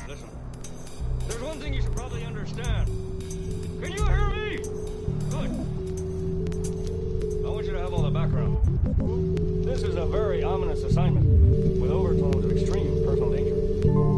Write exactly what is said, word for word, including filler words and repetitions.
Listen. There's one thing you should probably understand. Can you hear me? Good. I want you to have all the background. This is a very ominous assignment, with overtones of extreme personal danger.